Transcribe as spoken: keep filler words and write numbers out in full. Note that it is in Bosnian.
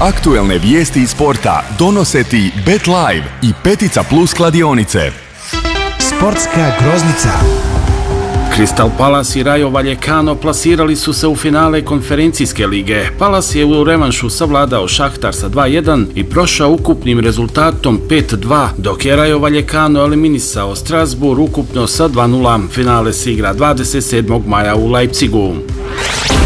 Aktuelne vijesti iz sporta donose ti Bet Live i Petica Plus kladionice. Sportska groznica. Crystal Palace i Rayo Vallecano plasirali su se u finale konferencijske lige. Palace je u revanšu savladao Šahtar sa dva jedan i prošao ukupnim rezultatom pet dva, dok je Rayo Vallecano eliminisao Strasbourg ukupno sa dva nula. Finale se igra dvadeset sedmog maja u Leipzigu.